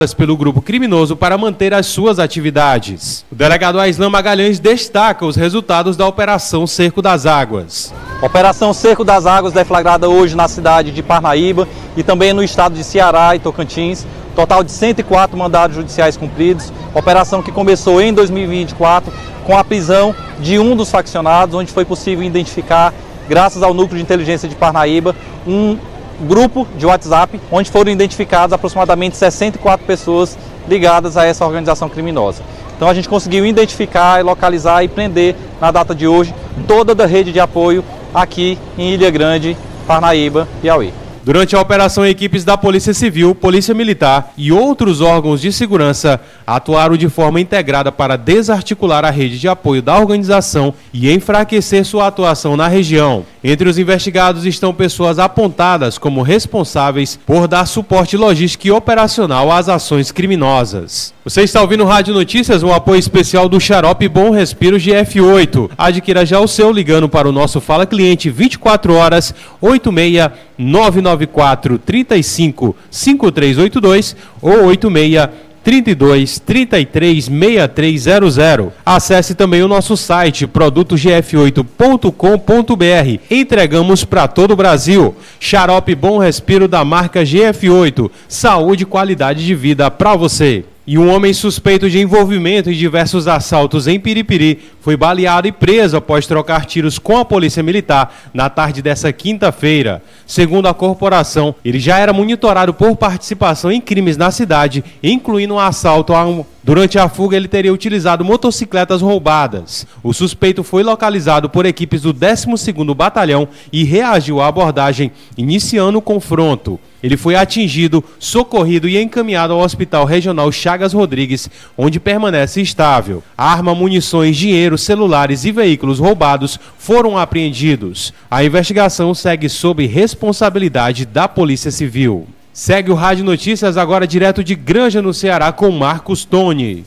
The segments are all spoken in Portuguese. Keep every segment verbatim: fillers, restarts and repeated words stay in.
pelo grupo criminoso para manter as suas atividades. O delegado Aislan Magalhães destaca os resultados da Operação Cerco das Águas. Operação Cerco das Águas deflagrada hoje na cidade de Parnaíba e também no estado de Ceará e Tocantins. Total de cento e quatro mandados judiciais cumpridos. Operação que começou em dois mil e vinte e quatro com a prisão de um dos faccionados, onde foi possível identificar, graças ao Núcleo de Inteligência de Parnaíba, um grupo de WhatsApp, onde foram identificadas aproximadamente sessenta e quatro pessoas ligadas a essa organização criminosa. Então a gente conseguiu identificar, localizar e prender, na data de hoje, toda a rede de apoio aqui em Ilha Grande, Parnaíba, Piauí. Durante a operação, equipes da Polícia Civil, Polícia Militar e outros órgãos de segurança atuaram de forma integrada para desarticular a rede de apoio da organização e enfraquecer sua atuação na região. Entre os investigados estão pessoas apontadas como responsáveis por dar suporte logístico e operacional às ações criminosas. Você está ouvindo Rádio Notícias, um apoio especial do Xarope Bom Respiro G F oito. Adquira já o seu ligando para o nosso Fala Cliente vinte e quatro horas, oito seis nove nove quatro, três cinco, cinco três oito dois ou oito seis trinta e dois, trinta e três, sessenta e três zero zero. Acesse também o nosso site produto g f oito ponto com ponto b r. Entregamos para todo o Brasil. Xarope Bom Respiro da marca G F oito. Saúde e qualidade de vida para você. E um homem suspeito de envolvimento em diversos assaltos em Piripiri foi baleado e preso após trocar tiros com a Polícia Militar na tarde dessa quinta-feira. Segundo a corporação, ele já era monitorado por participação em crimes na cidade, incluindo um assalto a um... Durante a fuga, ele teria utilizado motocicletas roubadas. O suspeito foi localizado por equipes do décimo segundo Batalhão e reagiu à abordagem, iniciando o confronto. Ele foi atingido, socorrido e encaminhado ao Hospital Regional Chagas Rodrigues, onde permanece estável. Arma, munições, dinheiro, celulares e veículos roubados foram apreendidos. A investigação segue sob responsabilidade da Polícia Civil. Segue o Rádio Notícias agora direto de Granja, no Ceará, com Marcos Tony.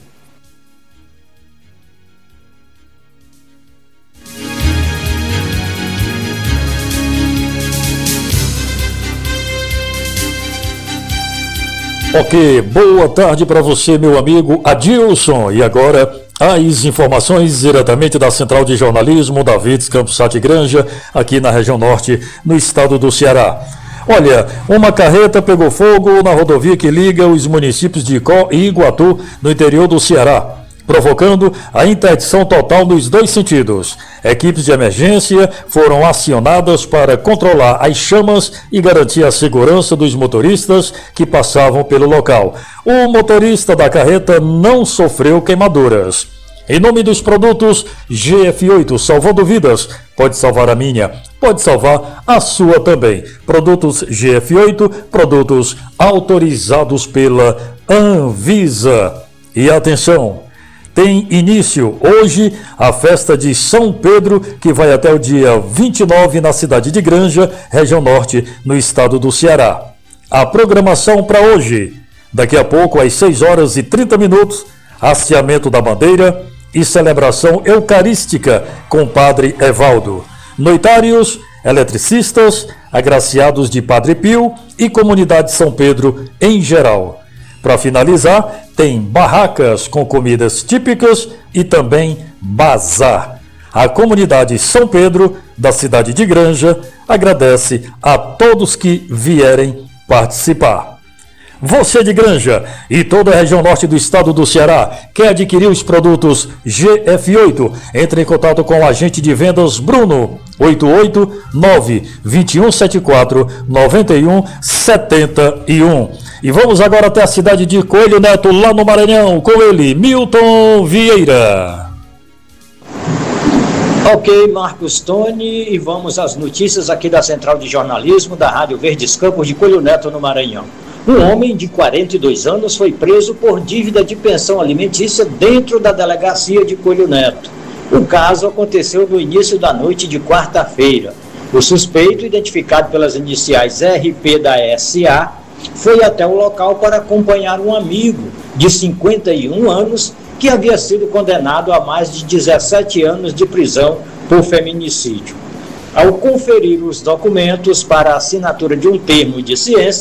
Ok, boa tarde para você, meu amigo Adilson. E agora, as informações diretamente da Central de Jornalismo da Vides Campos Sati Granja, aqui na região norte, no estado do Ceará. Olha, uma carreta pegou fogo na rodovia que liga os municípios de Icó e Iguatu, no interior do Ceará, provocando a interdição total nos dois sentidos. Equipes de emergência foram acionadas para controlar as chamas e garantir a segurança dos motoristas que passavam pelo local. O motorista da carreta não sofreu queimaduras. Em nome dos produtos G F oito, salvando vidas, pode salvar a minha, pode salvar a sua também. Produtos G F oito, produtos autorizados pela Anvisa. E atenção, tem início hoje a festa de São Pedro, que vai até o dia vinte e nove na cidade de Granja, região norte, no estado do Ceará. A programação para hoje, daqui a pouco às seis horas e trinta minutos, hasteamento da bandeira e celebração eucarística com Padre Evaldo. Noitários, eletricistas, agraciados de Padre Pio e comunidade São Pedro em geral. Para finalizar, tem barracas com comidas típicas e também bazar. A comunidade São Pedro, da cidade de Granja, agradece a todos que vierem participar. Você de Granja e toda a região norte do estado do Ceará quer adquirir os produtos G F oito? Entre em contato com o agente de vendas Bruno, oito oito nove, dois um sete quatro, nove um sete um. E vamos agora até a cidade de Coelho Neto, lá no Maranhão, com ele, Milton Vieira. Ok, Marcos Tony, e vamos às notícias aqui da Central de Jornalismo da Rádio Verdes Campos de Coelho Neto, no Maranhão. Um homem de quarenta e dois anos foi preso por dívida de pensão alimentícia dentro da delegacia de Coelho Neto. O caso aconteceu no início da noite de quarta-feira. O suspeito, identificado pelas iniciais R P da S A, foi até o local para acompanhar um amigo de cinquenta e um anos que havia sido condenado a mais de dezessete anos de prisão por feminicídio. Ao conferir os documentos para a assinatura de um termo de ciência,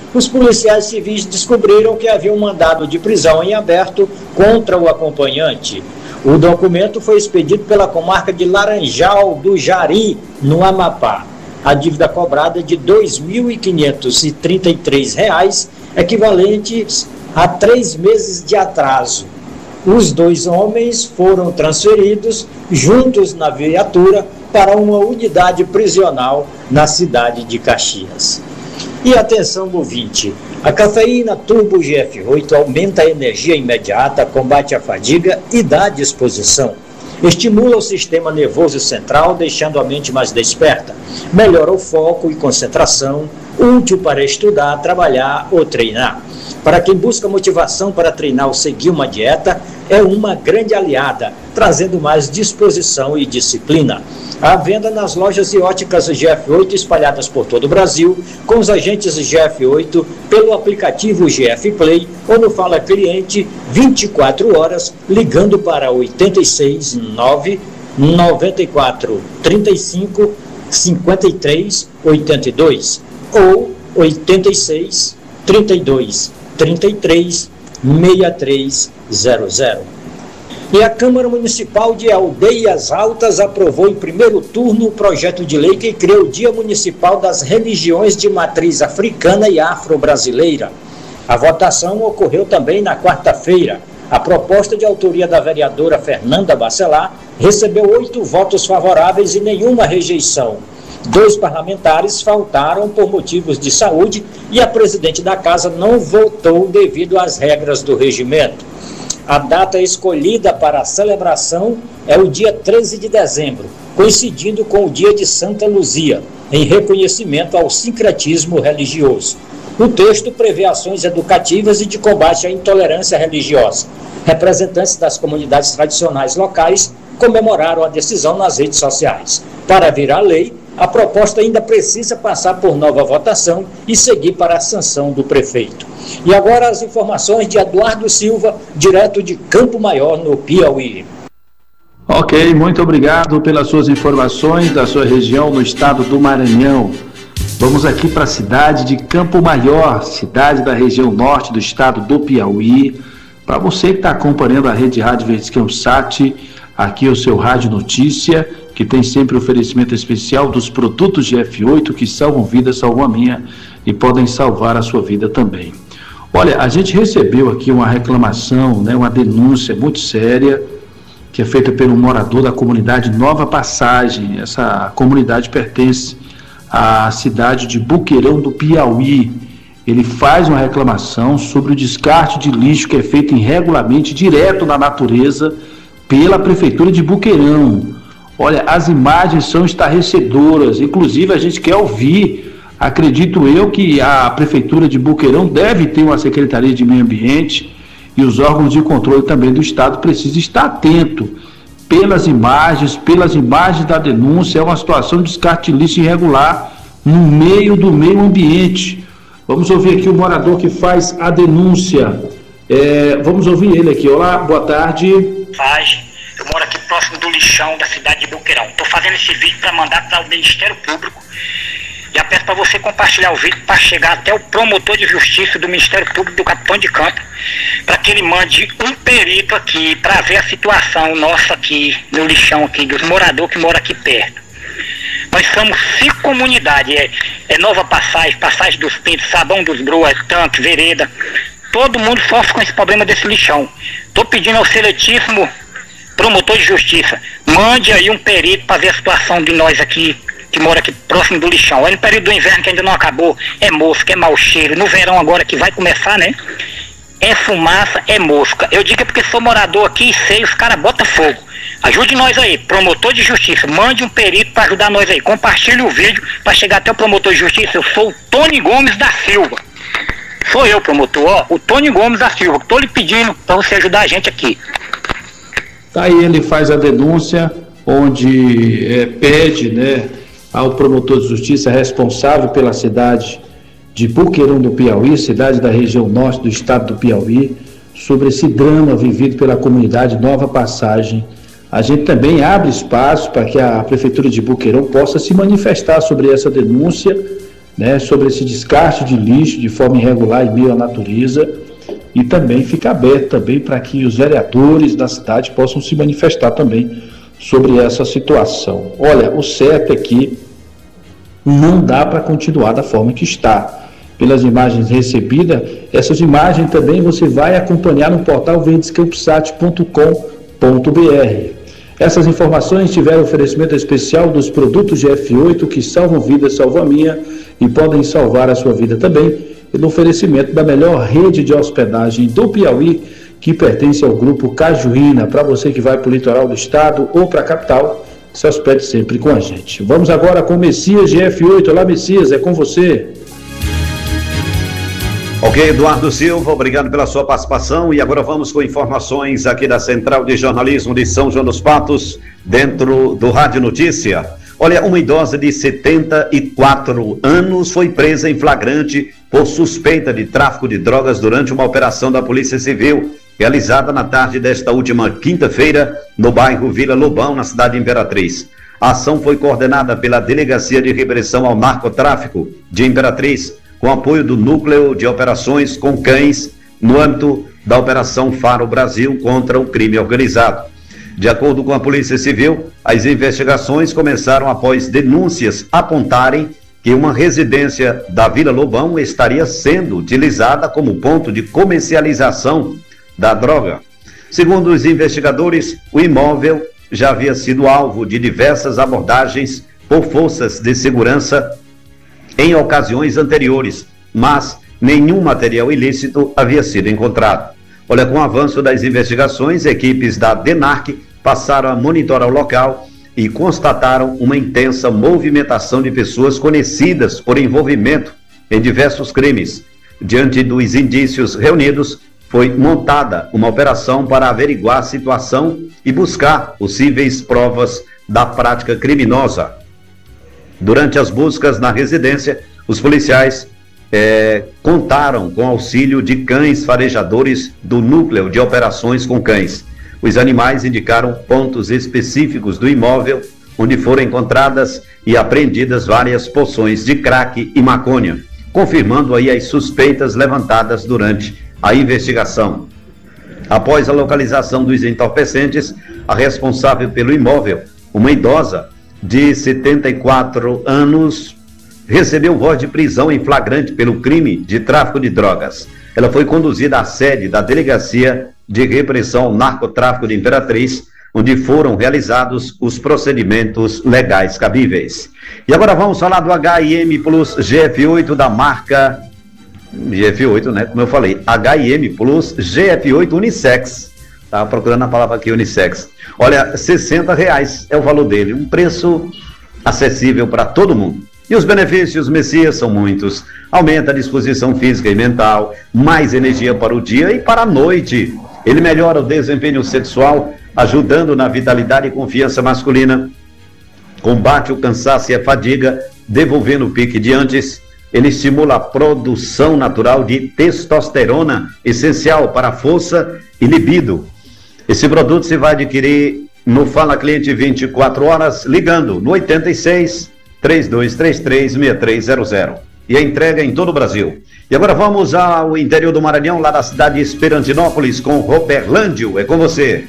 os policiais civis descobriram que havia um mandado de prisão em aberto contra o acompanhante. O documento foi expedido pela comarca de Laranjal do Jari, no Amapá. A dívida cobrada é de dois mil quinhentos e trinta e três reais, equivalentes a três meses de atraso. Os dois homens foram transferidos juntos na viatura para uma unidade prisional na cidade de Caxias. E atenção, ouvinte, a cafeína Turbo G F oito aumenta a energia imediata, combate a fadiga e dá disposição. Estimula o sistema nervoso central, deixando a mente mais desperta. Melhora o foco e concentração, útil para estudar, trabalhar ou treinar. Para quem busca motivação para treinar ou seguir uma dieta, é uma grande aliada, trazendo mais disposição e disciplina. À venda nas lojas e óticas G F oito espalhadas por todo o Brasil, com os agentes G F oito, pelo aplicativo G F Play ou no Fala Cliente, vinte e quatro horas, ligando para oito seis nove nove quatro três cinco cinco três oito dois ou oito seis trinta e dois trinta e três sessenta e três zero zero. E a Câmara Municipal de Aldeias Altas aprovou em primeiro turno o projeto de lei que cria o Dia Municipal das Religiões de Matriz Africana e Afro-Brasileira. A votação ocorreu também na quarta-feira. A proposta de autoria da vereadora Fernanda Bacelar recebeu oito votos favoráveis e nenhuma rejeição. Dois parlamentares faltaram por motivos de saúde e a presidente da casa não votou devido às regras do regimento. A data escolhida para a celebração é o dia treze de dezembro, coincidindo com o dia de Santa Luzia, em reconhecimento ao sincretismo religioso. O texto prevê ações educativas e de combate à intolerância religiosa. Representantes das comunidades tradicionais locais comemoraram a decisão nas redes sociais. Para virar lei, a proposta ainda precisa passar por nova votação e seguir para a sanção do prefeito. E agora as informações de Eduardo Silva, direto de Campo Maior, no Piauí. Ok, muito obrigado pelas suas informações da sua região no estado do Maranhão. Vamos aqui para a cidade de Campo Maior, cidade da região norte do estado do Piauí. Para você que está acompanhando a rede Rádio Verde Campsat, aqui é o seu Rádio Notícia, que tem sempre oferecimento especial dos produtos G F oito que salvam vidas, salvam a minha e podem salvar a sua vida também. Olha, a gente recebeu aqui uma reclamação, né, uma denúncia muito séria, que é feita pelo morador da comunidade Nova Passagem. Essa comunidade pertence à cidade de Buqueirão do Piauí. Ele faz uma reclamação sobre o descarte de lixo que é feito irregularmente, direto na natureza, pela Prefeitura de Buqueirão. Olha, as imagens são estarrecedoras, inclusive a gente quer ouvir, acredito eu que a Prefeitura de Buqueirão deve ter uma Secretaria de Meio Ambiente e os órgãos de controle também do Estado precisam estar atentos pelas imagens, pelas imagens da denúncia. É uma situação de descarte de lixo irregular no meio do meio ambiente. Vamos ouvir aqui o morador que faz a denúncia. É, vamos ouvir ele aqui. Olá, boa tarde. Faz. Eu moro aqui próximo do lixão da cidade de Buqueirão. Estou fazendo esse vídeo para mandar para o Ministério Público. Já peço para você compartilhar o vídeo para chegar até o promotor de justiça do Ministério Público, do Capitão de Campo, para que ele mande um perito aqui para ver a situação nossa aqui no lixão aqui, dos moradores que moram aqui perto. Nós somos cinco comunidades, é, é Nova Passagem, Passagem dos Pintos, Sabão dos Broas, Tanque, Vereda. Todo mundo sofre com esse problema desse lixão. Estou pedindo ao seletíssimo promotor de justiça, mande aí um perito para ver a situação de nós aqui, que mora aqui próximo do lixão. É no período do inverno que ainda não acabou, é mosca, é mau cheiro. No verão agora que vai começar, né? É fumaça, é mosca. Eu digo é porque sou morador aqui e sei, os caras botam fogo. Ajude nós aí, promotor de justiça, mande um perito para ajudar nós aí. Compartilhe o vídeo para chegar até o promotor de justiça. Eu sou o Tony Gomes da Silva. Sou eu, promotor, ó, o Tony Gomes da Silva. Estou lhe pedindo para você ajudar a gente aqui. Tá aí, ele faz a denúncia, onde é, pede, né, ao promotor de justiça responsável pela cidade de Buqueirão do Piauí, cidade da região norte do estado do Piauí, sobre esse drama vivido pela comunidade Nova Passagem. A gente também abre espaço para que a Prefeitura de Buqueirão possa se manifestar sobre essa denúncia, né, sobre esse descarte de lixo de forma irregular em meio à natureza, e também fica aberto também para que os vereadores da cidade possam se manifestar também sobre essa situação. Olha, o certo é que não dá para continuar da forma que está. Pelas imagens recebidas, essas imagens também você vai acompanhar no portal verdes campos sat ponto com ponto b r. Essas informações tiveram oferecimento especial dos produtos G F oito que salvam vidas, salvam a minha e podem salvar a sua vida também, e no oferecimento da melhor rede de hospedagem do Piauí, que pertence ao grupo Cajuína. Para você que vai para o litoral do estado ou para a capital, se hospede sempre com a gente. Vamos agora com Messias G F oito. Olá, Messias, é com você. Ok, Eduardo Silva, obrigado pela sua participação, e agora vamos com informações aqui da Central de Jornalismo de São João dos Patos, dentro do Rádio Notícia. Olha, uma idosa de setenta e quatro anos foi presa em flagrante por suspeita de tráfico de drogas durante uma operação da Polícia Civil, realizada na tarde desta última quinta-feira, no bairro Vila Lobão, na cidade de Imperatriz. A ação foi coordenada pela Delegacia de Repressão ao Narcotráfico de Imperatriz, com apoio do Núcleo de Operações com Cães, no âmbito da Operação Faro Brasil contra o crime organizado. De acordo com a Polícia Civil, as investigações começaram após denúncias apontarem que uma residência da Vila Lobão estaria sendo utilizada como ponto de comercialização da droga. Segundo os investigadores, o imóvel já havia sido alvo de diversas abordagens por forças de segurança em ocasiões anteriores, mas nenhum material ilícito havia sido encontrado. Olha, com o avanço das investigações, equipes da DENARC passaram a monitorar o local e constataram uma intensa movimentação de pessoas conhecidas por envolvimento em diversos crimes. Diante dos indícios reunidos, foi montada uma operação para averiguar a situação e buscar possíveis provas da prática criminosa. Durante as buscas na residência, os policiais eh, contaram com auxílio de cães farejadores do Núcleo de Operações com Cães. Os animais indicaram pontos específicos do imóvel, onde foram encontradas e apreendidas várias porções de crack e maconha, confirmando aí as suspeitas levantadas durante a investigação. Após a localização dos entorpecentes, a responsável pelo imóvel, uma idosa de setenta e quatro anos, recebeu voz de prisão em flagrante pelo crime de tráfico de drogas. Ela foi conduzida à sede da Delegacia de Repressão ao Narcotráfico de Imperatriz, onde foram realizados os procedimentos legais cabíveis. E agora vamos falar do H I M Plus G F oito da marca G F oito, né? Como eu falei, H I M Plus G F oito Unissex. Estava procurando a palavra aqui, Unissex. Olha, sessenta reais é o valor dele, um preço acessível para todo mundo. E os benefícios, Messias, são muitos. Aumenta a disposição física e mental, mais energia para o dia e para a noite. Ele melhora o desempenho sexual, ajudando na vitalidade e confiança masculina. Combate o cansaço e a fadiga, devolvendo o pique de antes. Ele estimula a produção natural de testosterona, essencial para a força e libido. Esse produto se vai adquirir no Fala Cliente vinte e quatro horas, ligando no oitenta e seis, três dois três três, seis três zero zero. E a entrega em todo o Brasil. E agora vamos ao interior do Maranhão, lá da cidade de Esperantinópolis, com Roberlândio. É com você.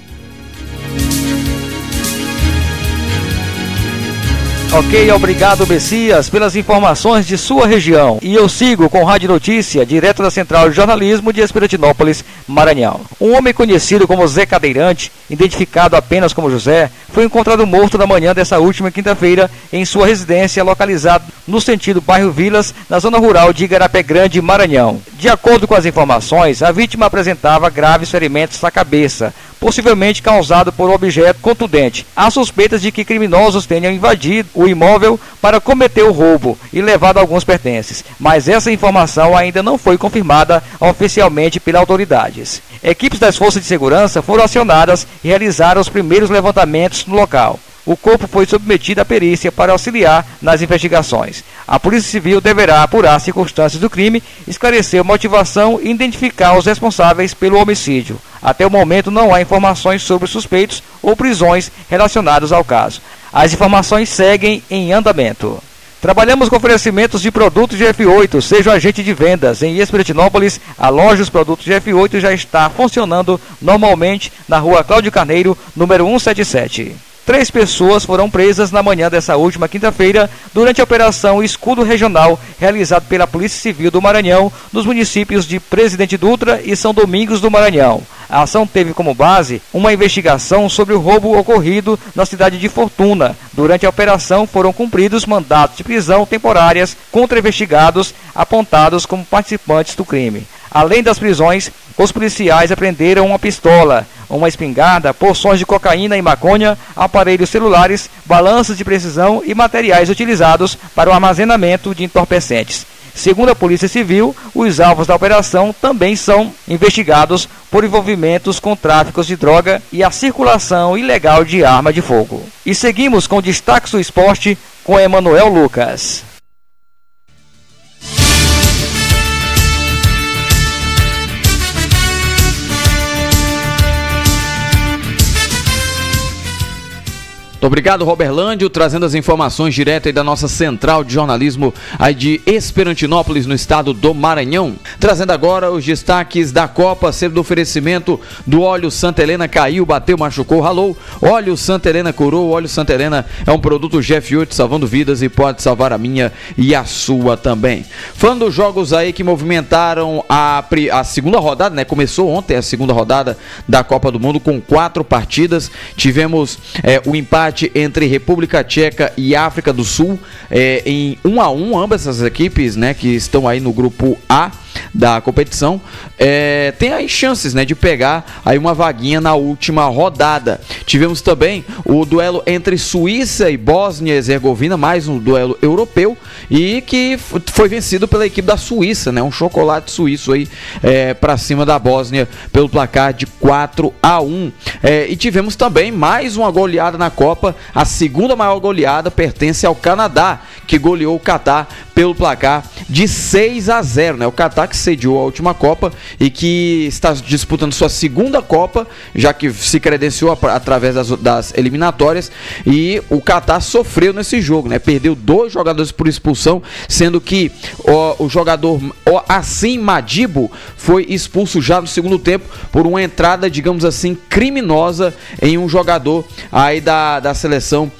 Ok, obrigado, Messias, pelas informações de sua região. E eu sigo com Rádio Notícia, direto da Central de Jornalismo de Esperantinópolis, Maranhão. Um homem conhecido como Zé Cadeirante, identificado apenas como José, foi encontrado morto na manhã dessa última quinta-feira em sua residência localizada no sentido bairro Vilas, na zona rural de Igarapé Grande, Maranhão. De acordo com as informações, a vítima apresentava graves ferimentos na cabeça, possivelmente causado por um objeto contundente. Há suspeitas de que criminosos tenham invadido o imóvel para cometer o roubo e levado alguns pertences, mas essa informação ainda não foi confirmada oficialmente pelas autoridades. Equipes das forças de segurança foram acionadas e realizaram os primeiros levantamentos no local. O corpo foi submetido à perícia para auxiliar nas investigações. A Polícia Civil deverá apurar as circunstâncias do crime, esclarecer a motivação e identificar os responsáveis pelo homicídio. Até o momento não há informações sobre suspeitos ou prisões relacionadas ao caso. As informações seguem em andamento. Trabalhamos com oferecimentos de produtos de F oito, seja agente de vendas. Em Espiritinópolis, a loja dos produtos de F oito já está funcionando normalmente na rua Cláudio Carneiro, número cento e setenta e sete. Três pessoas foram presas na manhã dessa última quinta-feira durante a Operação Escudo Regional, realizada pela Polícia Civil do Maranhão, nos municípios de Presidente Dutra e São Domingos do Maranhão. A ação teve como base uma investigação sobre o roubo ocorrido na cidade de Fortuna. Durante a operação foram cumpridos mandatos de prisão temporárias contra investigados apontados como participantes do crime. Além das prisões, os policiais apreenderam uma pistola, uma espingarda, porções de cocaína e maconha, aparelhos celulares, balanças de precisão e materiais utilizados para o armazenamento de entorpecentes. Segundo a Polícia Civil, os alvos da operação também são investigados por envolvimentos com tráficos de droga e a circulação ilegal de arma de fogo. E seguimos com destaques do esporte com Emanuel Lucas. Muito obrigado, Roberlândio, trazendo as informações direto aí da nossa central de jornalismo aí de Esperantinópolis, no estado do Maranhão. Trazendo agora os destaques da Copa, sempre do oferecimento do óleo Santa Helena. Caiu, bateu, machucou, ralou. Óleo Santa Helena curou. Óleo Santa Helena é um produto G F oito salvando vidas e pode salvar a minha e a sua também. Falando dos jogos aí que movimentaram a, a segunda rodada, né? Começou ontem a segunda rodada da Copa do Mundo com quatro partidas. Tivemos é, o empate entre República Tcheca e África do Sul é, em um a um, ambas as equipes, né, que estão aí no grupo A da competição, é, tem aí chances, né, de pegar aí uma vaguinha na última rodada. Tivemos também o duelo entre Suíça e Bósnia e Herzegovina, mais um duelo europeu, e que foi vencido pela equipe da Suíça, né, um chocolate suíço aí é, para cima da Bósnia pelo placar de quatro a um. É, e tivemos também mais uma goleada na Copa. A segunda maior goleada pertence ao Canadá, que goleou o Catar pelo placar de seis a zero, né? O Catar que sediou a última Copa e que está disputando sua segunda Copa, já que se credenciou através das, das eliminatórias, e o Catar sofreu nesse jogo, né? Perdeu dois jogadores por expulsão, sendo que ó, o jogador ó, Assim Madibo foi expulso já no segundo tempo por uma entrada, digamos assim, criminosa em um jogador aí da, da seleção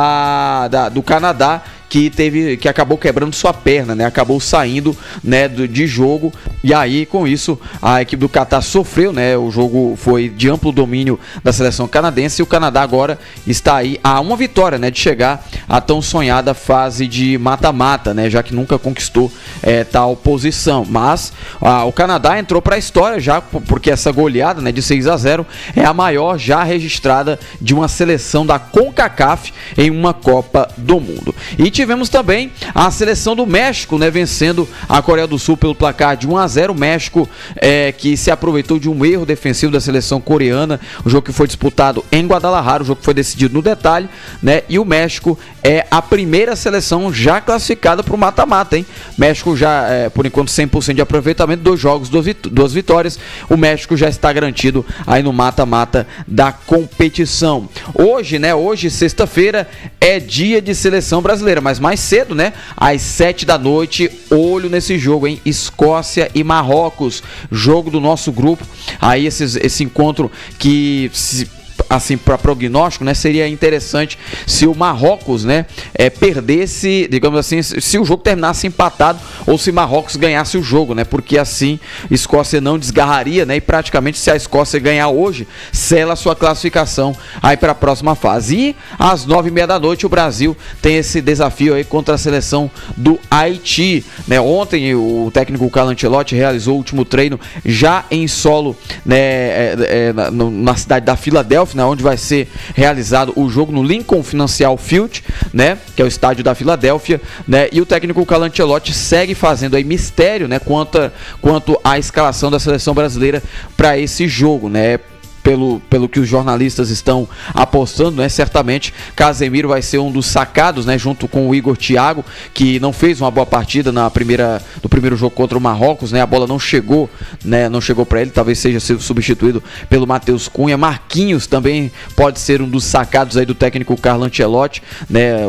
da, da, do Canadá, que teve, que acabou quebrando sua perna, né? Acabou saindo, né, do, de jogo, e aí com isso a equipe do Catar sofreu, né? O jogo foi de amplo domínio da seleção canadense e o Canadá agora está aí a uma vitória, né, de chegar à tão sonhada fase de mata-mata, né? Já que nunca conquistou é, tal posição, mas ah, o Canadá entrou para a história já, porque essa goleada, né, de seis a zero é a maior já registrada de uma seleção da CONCACAF em uma Copa do Mundo. E tivemos também a seleção do México, né, vencendo a Coreia do Sul pelo placar de um a zero. O México é, que se aproveitou de um erro defensivo da seleção coreana. O jogo que foi disputado em Guadalajara, o jogo que foi decidido no detalhe, né? E o México é a primeira seleção já classificada para o mata-mata, hein? México já, é, por enquanto, cem por cento de aproveitamento, dois jogos, duas vitórias. O México já está garantido aí no mata-mata da competição. Hoje, né? Hoje, sexta-feira, é dia de seleção brasileira, mas mais cedo, né? Às sete da noite, olho nesse jogo, hein? Escócia e Marrocos, jogo do nosso grupo. Aí esses, esse encontro que, se, assim, para prognóstico, né, seria interessante se o Marrocos, né, é, perdesse, digamos assim, se o jogo terminasse empatado ou se Marrocos ganhasse o jogo, né? Porque assim Escócia não desgarraria, né? E praticamente se a Escócia ganhar hoje, sela a sua classificação aí para a próxima fase. E às nove e meia da noite o Brasil tem esse desafio aí contra a seleção do Haiti, né? Ontem o técnico Carlo Ancelotti realizou o último treino já em solo, né, é, é, na, na cidade da Filadélfia, né, onde vai ser realizado o jogo no Lincoln Financial Field, né, que é o estádio da Filadélfia, né? E o técnico Carlo Ancelotti segue fazendo aí mistério, né, quanto, quanto à escalação da seleção brasileira para esse jogo, né? Pelo, pelo que os jornalistas estão apostando, né? Certamente Casemiro vai ser um dos sacados, né? Junto com o Igor Thiago, que não fez uma boa partida na primeira, no primeiro jogo contra o Marrocos, né? A bola não chegou, né? Não chegou para ele, talvez seja substituído pelo Matheus Cunha. Marquinhos também pode ser um dos sacados aí do técnico Carlo Ancelotti, né? O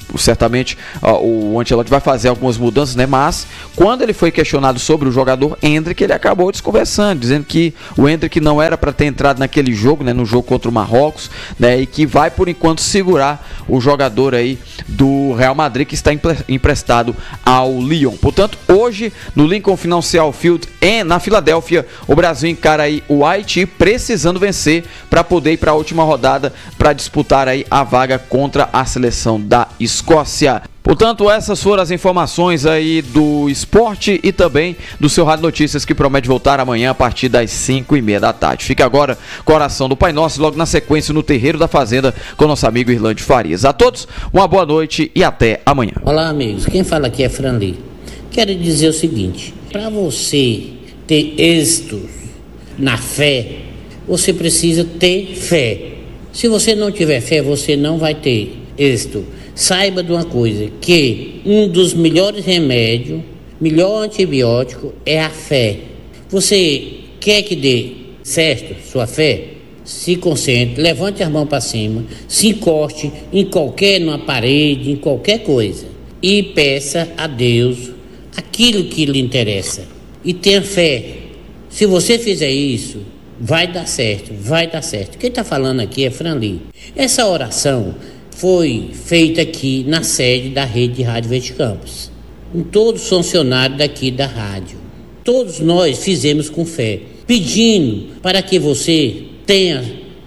certamente uh, o Ancelotti vai fazer algumas mudanças, né? Mas quando ele foi questionado sobre o jogador Endrick, ele acabou desconversando, dizendo que o Endrick não era para ter entrado naquele jogo, né? No jogo contra o Marrocos, né? E que vai por enquanto segurar o jogador aí do Real Madrid, que está emprestado ao Lyon. Portanto, hoje no Lincoln Financial Field em, na Filadélfia, o Brasil encara aí o Haiti precisando vencer para poder ir para a última rodada para disputar aí a vaga contra a seleção da Escócia. Portanto, essas foram as informações aí do esporte e também do seu Rádio Notícias, que promete voltar amanhã a partir das cinco e meia da tarde. Fica agora com a oração do Pai Nosso, logo na sequência no Terreiro da Fazenda com nosso amigo Irlande Farias. A todos, uma boa noite e até amanhã. Olá, amigos. Quem fala aqui é Franli. Quero dizer o seguinte: para você ter êxito na fé, você precisa ter fé. Se você não tiver fé, você não vai ter êxito. Saiba de uma coisa, que um dos melhores remédios, melhor antibiótico é a fé. Você quer que dê certo sua fé? Se concentre, levante as mãos para cima, se encoste em qualquer, numa parede, em qualquer coisa e peça a Deus aquilo que lhe interessa e tenha fé. Se você fizer isso, vai dar certo, vai dar certo. Quem está falando aqui é Franli. Essa oração foi feita aqui na sede da rede de Rádio Verde Campos, com todos os funcionários daqui da rádio. Todos nós fizemos com fé, pedindo para que você tenha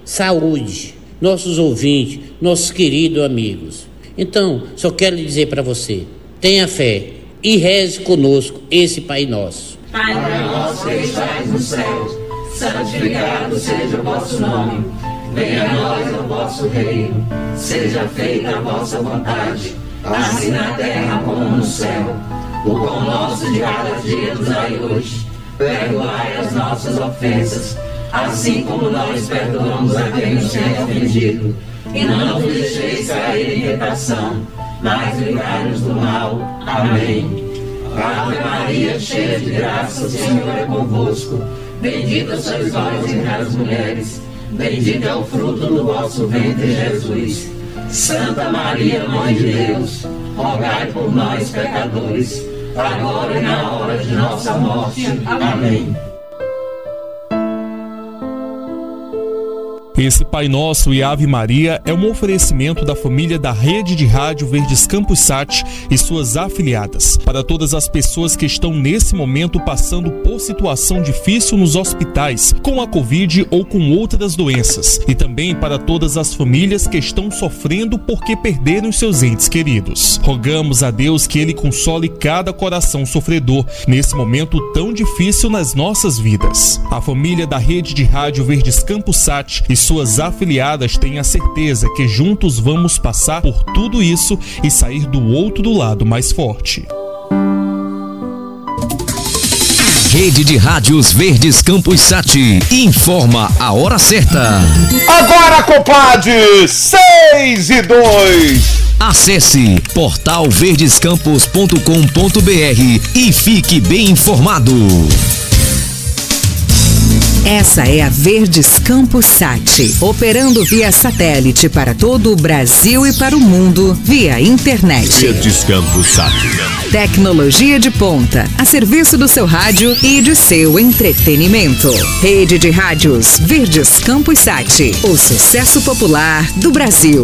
saúde, nossos ouvintes, nossos queridos amigos. Então, só quero dizer para você, tenha fé e reze conosco esse Pai Nosso. Pai nosso que estais no céu, santificado seja o vosso nome. Venha a nós o vosso reino, seja feita a vossa vontade, assim na terra como no céu. O pão nosso de cada dia nos dai hoje, perdoai as nossas ofensas, assim como nós perdoamos a quem nos tem ofendido. E não nos deixeis cair em tentação, mas livrai-nos do mal. Amém. Ave Maria, cheia de graça, o Senhor é convosco. Bendita sois vós entre as mulheres, bendito é o fruto do vosso ventre, Jesus. Santa Maria, Mãe de Deus, rogai por nós, pecadores, agora e na hora de nossa morte. Amém. Esse Pai Nosso e Ave Maria é um oferecimento da família da Rede de Rádio Verdes Campos Sat e suas afiliadas. Para todas as pessoas que estão nesse momento passando por situação difícil nos hospitais, com a Covid ou com outras doenças. E também para todas as famílias que estão sofrendo porque perderam seus entes queridos. Rogamos a Deus que Ele console cada coração sofredor nesse momento tão difícil nas nossas vidas. A família da Rede de Rádio Verdes Campos Sat e suas afiliadas têm a certeza que juntos vamos passar por tudo isso e sair do outro lado mais forte. Rede de Rádios Verdes Campos Sat informa a hora certa. Agora, compadre, seis e dois. Acesse portal verdescampos ponto com ponto br e fique bem informado. Essa é a Verdes Campos Sat, operando via satélite para todo o Brasil e para o mundo, via internet. Verdes Campos Sat. Tecnologia de ponta, a serviço do seu rádio e de seu entretenimento. Rede de Rádios Verdes Campos Sat, o sucesso popular do Brasil.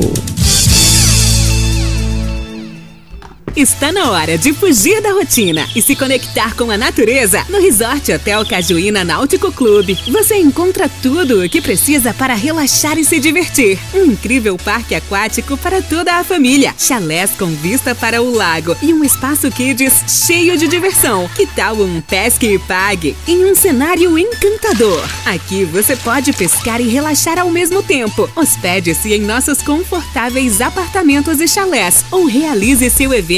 Está na hora de fugir da rotina e se conectar com a natureza no Resort Hotel Cajuína Náutico Clube. Você encontra tudo o que precisa para relaxar e se divertir. Um incrível parque aquático para toda a família, chalés com vista para o lago e um espaço kids cheio de diversão. Que tal um pesque e pague em um cenário encantador? Aqui você pode pescar e relaxar ao mesmo tempo. Hospede-se em nossos confortáveis apartamentos e chalés ou realize seu evento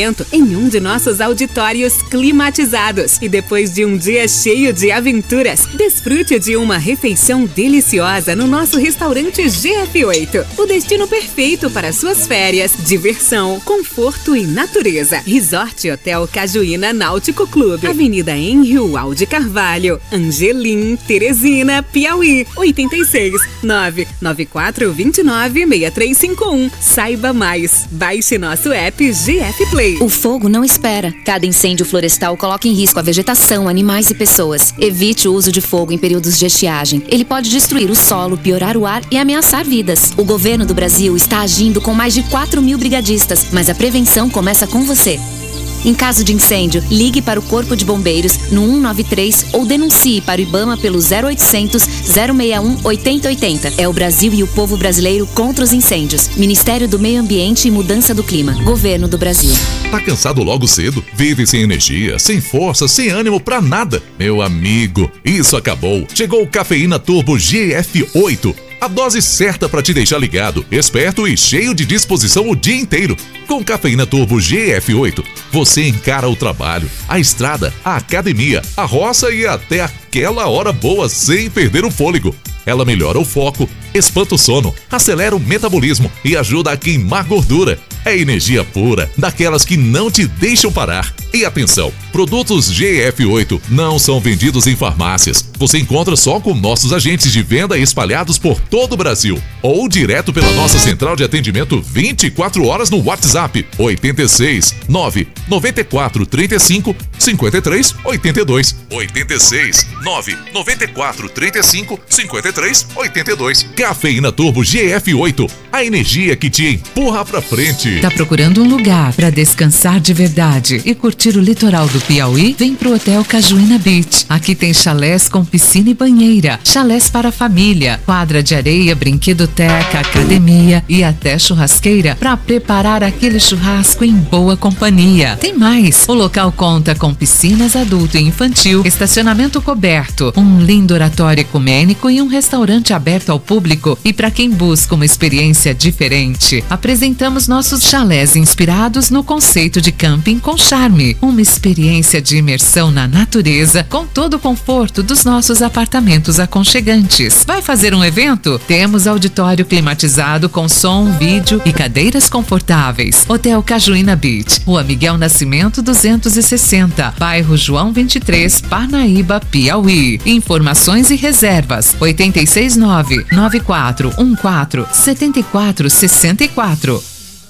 atendimento em um de nossos auditórios climatizados. E depois de um dia cheio de aventuras, desfrute de uma refeição deliciosa no nosso restaurante G F oito. O destino perfeito para suas férias, diversão, conforto e natureza. Resort Hotel Cajuína Náutico Clube, Avenida Henrique Alde Carvalho, Angelim, Teresina, Piauí. oito seis nove nove quatro dois nove seis três cinco um. Saiba mais. Baixe nosso app G F Play. O fogo não espera. Cada incêndio florestal coloca em risco a vegetação, animais e pessoas. Evite o uso de fogo em períodos de estiagem. Ele pode destruir o solo, piorar o ar e ameaçar vidas. O governo do Brasil está agindo com mais de quatro mil brigadistas, mas a prevenção começa com você. Em caso de incêndio, ligue para o Corpo de Bombeiros no um nove três ou denuncie para o IBAMA pelo zero oitocentos, zero seis um, oito zero oito zero. É o Brasil e o povo brasileiro contra os incêndios. Ministério do Meio Ambiente e Mudança do Clima. Governo do Brasil. Tá cansado logo cedo? Vive sem energia, sem força, sem ânimo pra nada? Meu amigo, isso acabou. Chegou o Cafeína Turbo G F oito. A dose certa para te deixar ligado, esperto e cheio de disposição o dia inteiro. Com Cafeína Turbo G F oito, você encara o trabalho, a estrada, a academia, a roça e até aquela hora boa sem perder o fôlego. Ela melhora o foco, espanta o sono, acelera o metabolismo e ajuda a queimar gordura. É energia pura, daquelas que não te deixam parar. E atenção, produtos G F oito não são vendidos em farmácias. Você encontra só com nossos agentes de venda espalhados por todo o Brasil. Ou direto pela nossa central de atendimento vinte e quatro horas no WhatsApp oito seis nove nove quatro três cinco cinco três oito dois. oito seis nove nove quatro três cinco cinco três oito dois. Cafeína Turbo G F oito, a energia que te empurra pra frente. Tá procurando um lugar para descansar de verdade e curtir o litoral do Piauí? Vem pro Hotel Cajuína Beach. Aqui tem chalés com piscina e banheira, chalés para família, quadra de areia, brinquedoteca, academia e até churrasqueira para preparar aquele churrasco em boa companhia. Tem mais, o local conta com piscinas adulto e infantil, estacionamento coberto, um lindo oratório ecumênico e um restaurante aberto ao público. E para quem busca uma experiência diferente, apresentamos nossos chalés inspirados no conceito de camping com charme, uma experiência de imersão na natureza com todo o conforto dos nossos apartamentos aconchegantes. Vai fazer um evento? Temos auditório climatizado com som, vídeo e cadeiras confortáveis. Hotel Cajuína Beach, Rua Miguel Nascimento duzentos e sessenta, bairro João vinte e três, Parnaíba, Piauí. Informações e reservas oito seis nove nove quatro um quatro sete quatro seis quatro.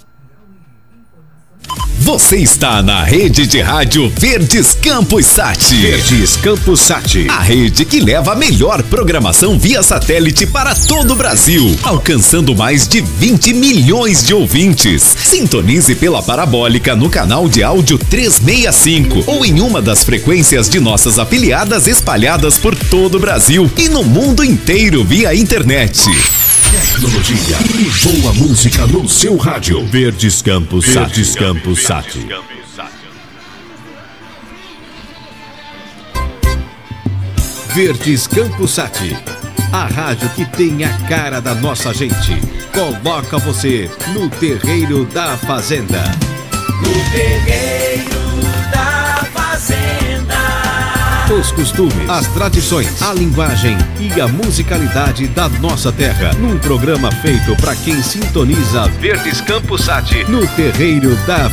Você está na rede de rádio Verdes Campos Sat. Verdes Campos Sat. A rede que leva a melhor programação via satélite para todo o Brasil, alcançando mais de vinte milhões de ouvintes. Sintonize pela parabólica no canal de áudio trezentos e sessenta e cinco ou em uma das frequências de nossas afiliadas espalhadas por todo o Brasil e no mundo inteiro via internet. Tecnologia e boa música no seu rádio. Verdes Campos Sat. Verdes Campos Sat. Verdes Campos Sat. A rádio que tem a cara da nossa gente. Coloca você no terreiro da fazenda. No terreiro da fazenda. Os costumes, as tradições, a linguagem e a musicalidade da nossa terra. Num programa feito para quem sintoniza Verdes Campos Sat no terreiro da